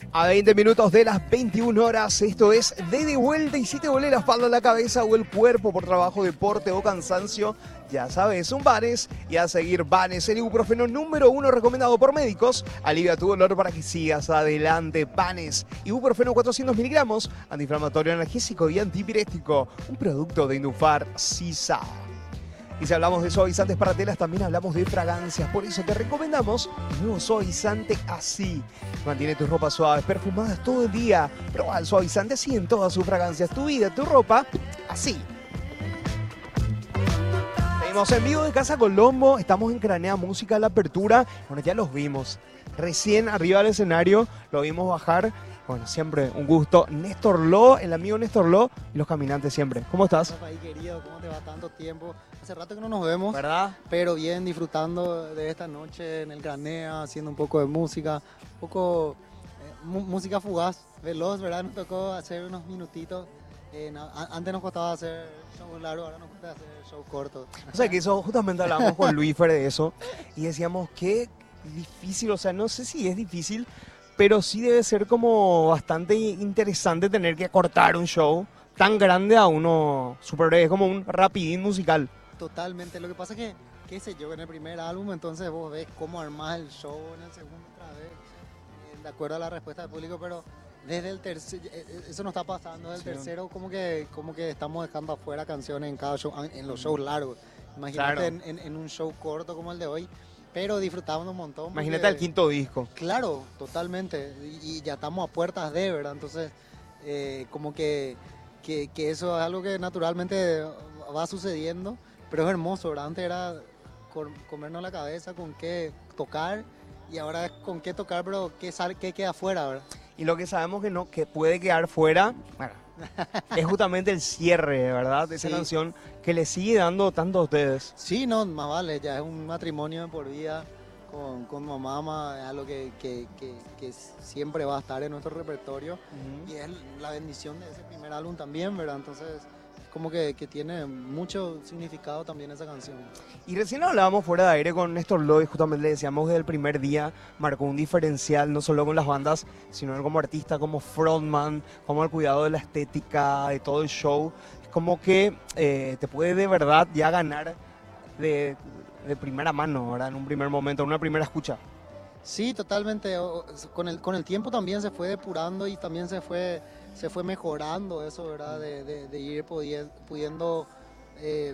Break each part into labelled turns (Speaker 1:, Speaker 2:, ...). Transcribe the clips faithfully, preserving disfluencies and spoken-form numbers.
Speaker 1: A veinte minutos de las veintiuna horas, esto es De De Vuelta, y si te duele la espalda, la cabeza o el cuerpo por trabajo, deporte o cansancio, ya sabes, un Vanes, y a seguir Vanes, el ibuprofeno número uno recomendado por médicos. Alivia tu dolor para que sigas adelante. Vanes, ibuprofeno cuatrocientos miligramos, antiinflamatorio, analgésico y antipirético, un producto de Indufar Sisa. Y si hablamos de suavizantes para telas, también hablamos de fragancias. Por eso te recomendamos el nuevo suavizante Así. Mantiene tus ropas suaves, perfumadas todo el día. Proba el suavizante Así en todas sus fragancias. Tu vida, tu ropa, Así. Seguimos en vivo de Casa Colombo. Estamos en Cranea Música a la apertura. Bueno, ya los vimos. Recién arriba del escenario lo vimos bajar. Bueno, siempre un gusto. Néstor Lo, el amigo Néstor Lo y los caminantes siempre. ¿Cómo estás?
Speaker 2: Ahí, querido, ¿cómo te va tanto tiempo? Hace rato que no nos vemos,
Speaker 1: ¿Verdad?
Speaker 2: pero bien, disfrutando de esta noche en el Granea, haciendo un poco de música, un poco eh, mu- música fugaz, veloz, ¿verdad? Nos tocó hacer unos minutitos. Eh, na- a- antes nos costaba hacer show largo, ahora nos cuesta hacer show corto.
Speaker 1: O sea, que eso, justamente hablamos con Luis Fer de eso y decíamos qué difícil, o sea, no sé si es difícil, pero sí debe ser como bastante interesante tener que cortar un show tan grande a uno súper breve, es como un rapidín musical.
Speaker 2: Totalmente, lo que pasa es que, qué sé yo, en el primer álbum, entonces vos ves cómo armás el show, en el segundo otra vez, eh, de acuerdo a la respuesta del público, pero desde el tercero, eso no está pasando, desde el
Speaker 1: Sí.
Speaker 2: tercero como que, como que estamos dejando afuera canciones en cada show, en los shows largos. Imagínate
Speaker 1: Claro.
Speaker 2: en, en- en un show corto como el de hoy, pero disfrutamos un montón. porque-
Speaker 1: Imagínate el quinto disco.
Speaker 2: Claro, totalmente, y, y ya estamos a puertas de, ¿verdad? Entonces, eh, como que, que, que eso es algo que naturalmente va sucediendo, pero es hermoso, ¿verdad? Antes era com- comernos la cabeza con qué tocar, y ahora es con qué tocar, pero qué, sale, qué queda afuera, ¿verdad?
Speaker 1: Y lo que sabemos que no, que puede quedar fuera, bueno, es justamente el cierre, ¿verdad? De esa
Speaker 2: Sí.
Speaker 1: canción que le sigue dando tanto a ustedes.
Speaker 2: Sí, no, más vale, ya es un matrimonio de por vida con, con mamá, es algo que, que, que, que siempre va a estar en nuestro repertorio. Y es la bendición de ese primer álbum también, ¿verdad? Entonces, como que, que tiene mucho significado también esa canción.
Speaker 1: Y recién hablábamos fuera de aire con Néstor Lo y justamente le decíamos que desde el primer día marcó un diferencial, no solo con las bandas, sino él como artista, como frontman, como el cuidado de la estética, de todo el show. Es como que eh, te puede de verdad ya ganar de, de primera mano, ¿verdad? En un primer momento, en una primera escucha.
Speaker 2: Sí, totalmente. o- o- Con el, con el tiempo también se fue depurando y también se fue, se fue mejorando eso, ¿verdad? De, de- de ir pudie- pudiendo eh,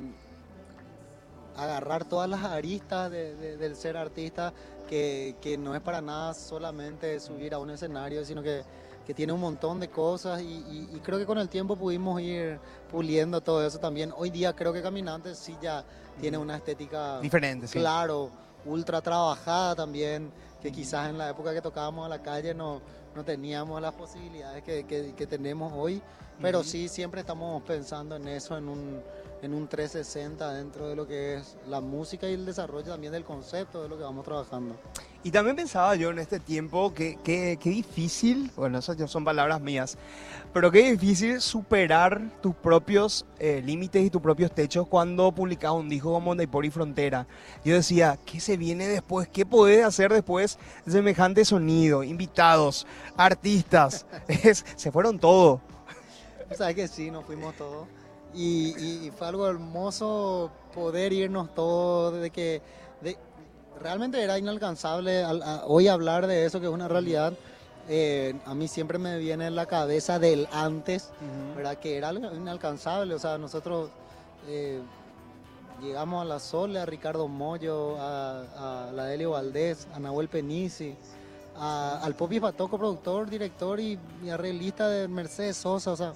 Speaker 2: agarrar todas las aristas de- de- del ser artista, que, que no es para nada solamente subir a un escenario, sino que, que tiene un montón de cosas y, y- y creo que con el tiempo pudimos ir puliendo todo eso también. Hoy día creo que Caminantes sí ya tiene una estética,
Speaker 1: Diferente, sí.
Speaker 2: claro, ultra trabajada también, que quizás en la época que tocábamos a la calle no, no teníamos las posibilidades que, que- que tenemos hoy, pero
Speaker 1: Ujú.
Speaker 2: sí siempre estamos pensando en eso, en un, en un trescientos sesenta dentro de lo que es la música y el desarrollo también del concepto de lo que vamos trabajando.
Speaker 1: Y también pensaba yo en este tiempo que, que, que difícil, bueno, esas ya son palabras mías, pero qué difícil superar tus propios eh, límites y tus propios techos cuando publicas un disco como Daipor y Frontera. Yo decía, ¿qué se viene después? ¿Qué podés hacer después de semejante sonido? Invitados, artistas, es- se fueron todo.
Speaker 2: Sabes que sí, nos fuimos todos. Y, y- y fue algo hermoso poder irnos todos, de que de- realmente era inalcanzable al- a- hoy hablar de eso, que es una realidad. Eh, a mí siempre me viene en la cabeza del antes, ¿verdad? Que era algo inalcanzable. O sea, nosotros eh, llegamos a La Sole, a Ricardo Mollo, a, a la Delio Valdés, a Nahuel Penisi, a- al Popi Patoco, productor, director y, y arreglista de Mercedes Sosa. O sea,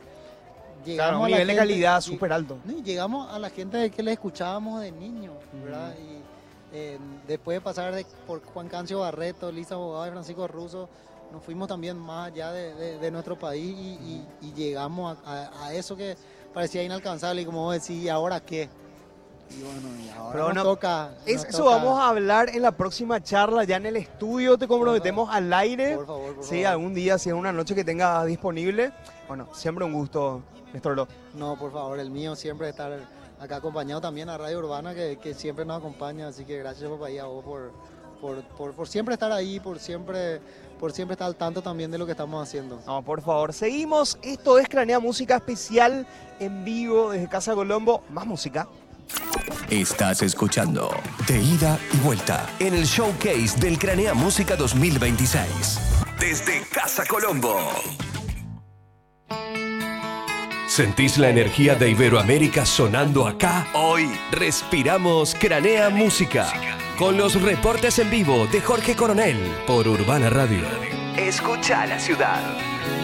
Speaker 1: Claro, un
Speaker 2: a la
Speaker 1: nivel de
Speaker 2: gente-
Speaker 1: calidad
Speaker 2: lleg-
Speaker 1: súper alto.
Speaker 2: no, y llegamos a la gente que le escuchábamos de niño, ¿verdad? Y eh, después de pasar de- por Juan Cancio Barreto, Lisa Bogado y Francisco Russo, nos fuimos también más allá de, de- de nuestro país y, y- y llegamos a, a- a eso que parecía inalcanzable y como vos decís, ¿y ahora qué? Y bueno, y ahora
Speaker 1: Pero
Speaker 2: nos
Speaker 1: no-
Speaker 2: toca...
Speaker 1: Es-
Speaker 2: nos
Speaker 1: eso
Speaker 2: toca-
Speaker 1: vamos a hablar en la próxima charla, ya en el estudio, te comprometemos al aire.
Speaker 2: Por favor, por
Speaker 1: Sí,
Speaker 2: favor.
Speaker 1: algún día, si es una noche que tenga disponible. Bueno, siempre un gusto, Néstor Lo.
Speaker 2: No, por favor, el mío siempre estar acá acompañado también a Radio Urbana que, que siempre nos acompaña, así que gracias papá y a vos por, por, por, por siempre estar ahí, por siempre, por siempre estar al tanto también de lo que estamos haciendo.
Speaker 1: No, por favor, seguimos. Esto es Cranea Música especial en vivo desde Casa Colombo. Más música.
Speaker 3: Estás escuchando De Ida y Vuelta en el showcase del Cranea Música dos mil veintiséis. Desde Casa Colombo. ¿Sentís la energía de Iberoamérica sonando acá? Hoy respiramos Cranea Música con los reportes en vivo de Jorge Coronel por Urbana Radio. Escucha la ciudad.